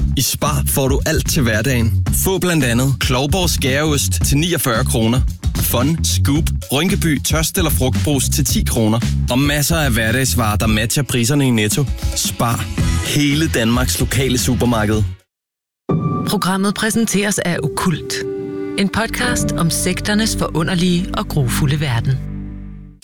I Spar får du alt til hverdagen. Få blandt andet Klovborg skæreost til 49 kroner. Fun, Scoop, Rynkeby, tørst eller frugtbrus til 10 kroner. Og masser af hverdagsvarer, der matcher priserne i Netto. Spar. Hele Danmarks lokale supermarked. Programmet præsenteres af Okkult. En podcast om sekternes forunderlige og grufulde verden.